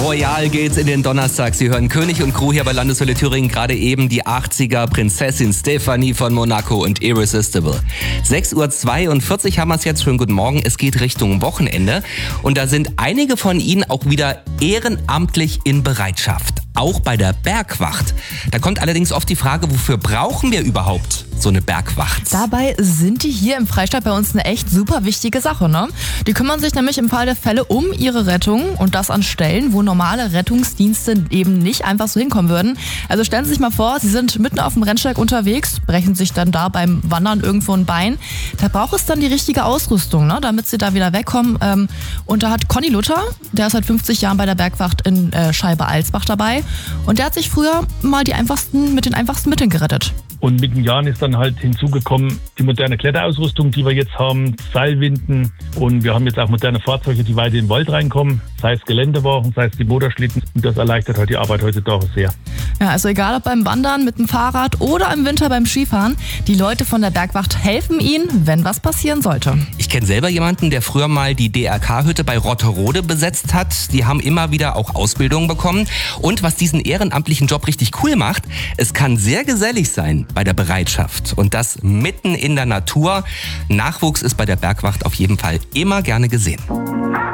Royal geht's in den Donnerstag. Sie hören König und Crew hier bei Landeswelle Thüringen. Gerade eben die 80er Prinzessin Stefanie von Monaco und Irresistible. 6:42 Uhr haben wir es jetzt. Schönen guten Morgen. Es geht Richtung Wochenende. Und da sind einige von Ihnen auch wieder ehrenamtlich in Bereitschaft. Auch bei der Bergwacht. Da kommt allerdings oft die Frage, wofür brauchen wir überhaupt so eine Bergwacht? Dabei sind die hier im Freistaat bei uns eine echt super wichtige Sache, ne? Die kümmern sich nämlich im Fall der Fälle um ihre Rettung und das an Stellen, wo normale Rettungsdienste eben nicht einfach so hinkommen würden. Also stellen Sie sich mal vor, Sie sind mitten auf dem Rennsteig unterwegs, brechen sich dann da beim Wandern irgendwo ein Bein. Da braucht es dann die richtige Ausrüstung, ne? Damit Sie da wieder wegkommen. Und da hat Conny Luther, der ist seit 50 Jahren bei der Bergwacht in Scheibe-Alsbach dabei. Und der hat sich früher mal mit den einfachsten Mitteln gerettet. Und mit den Jahren ist dann halt hinzugekommen die moderne Kletterausrüstung, die wir jetzt haben, Seilwinden, und wir haben jetzt auch moderne Fahrzeuge, die weiter in den Wald reinkommen, sei es Geländewagen, sei es die Motorschlitten, und das erleichtert halt die Arbeit heutzutage sehr. Ja, also egal ob beim Wandern, mit dem Fahrrad oder im Winter beim Skifahren, die Leute von der Bergwacht helfen Ihnen, wenn was passieren sollte. Ich kenne selber jemanden, der früher mal die DRK-Hütte bei Rotterode besetzt hat. Die haben immer wieder auch Ausbildung bekommen. Und was diesen ehrenamtlichen Job richtig cool macht, es kann sehr gesellig sein bei der Bereitschaft. Und das mitten in der Natur. Nachwuchs ist bei der Bergwacht auf jeden Fall immer gerne gesehen.